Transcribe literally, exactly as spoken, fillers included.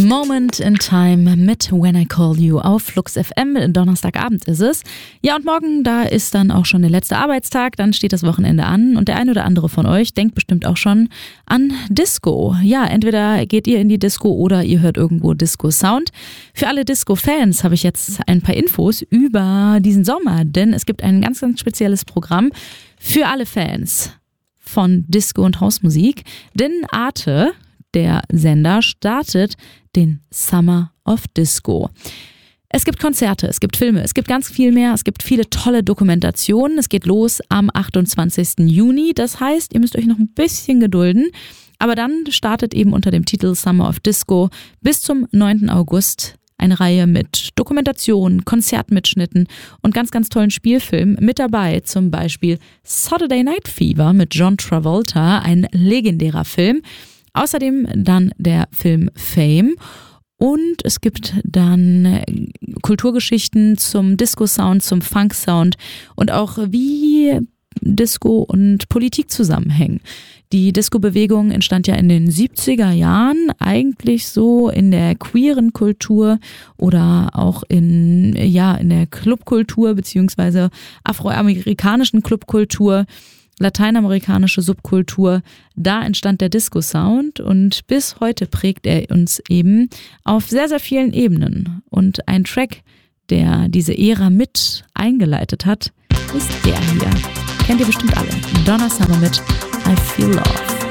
Moment in Time mit When I Call You auf Flux F M. Donnerstagabend ist es. Ja, und morgen, da ist dann auch schon der letzte Arbeitstag, dann steht das Wochenende an und der ein oder andere von euch denkt bestimmt auch schon an Disco. Ja, entweder geht ihr in die Disco oder ihr hört irgendwo Disco-Sound. Für alle Disco-Fans habe ich jetzt ein paar Infos über diesen Sommer, denn es gibt ein ganz, ganz spezielles Programm für alle Fans von Disco und Hausmusik, denn Arte, der Sender, startet den Summer of Disco. Es gibt Konzerte, es gibt Filme, es gibt ganz viel mehr, es gibt viele tolle Dokumentationen. Es geht los am achtundzwanzigsten Juni, das heißt, ihr müsst euch noch ein bisschen gedulden, aber dann startet eben unter dem Titel Summer of Disco bis zum neunten August eine Reihe mit Dokumentationen, Konzertmitschnitten und ganz, ganz tollen Spielfilmen mit dabei. Zum Beispiel Saturday Night Fever mit John Travolta, ein legendärer Film. Außerdem dann der Film Fame. Und es gibt dann Kulturgeschichten zum Disco-Sound, zum Funk-Sound und auch wie Disco und Politik zusammenhängen. Die Disco-Bewegung entstand ja in den siebziger Jahren, eigentlich so in der queeren Kultur oder auch in, ja, in der Clubkultur beziehungsweise afroamerikanischen Clubkultur, lateinamerikanische Subkultur. Da entstand der Disco-Sound und bis heute prägt er uns eben auf sehr, sehr vielen Ebenen. Und ein Track, der diese Ära mit eingeleitet hat, ist der hier. Kennt ihr bestimmt alle. Donna Summer mit I Feel Love.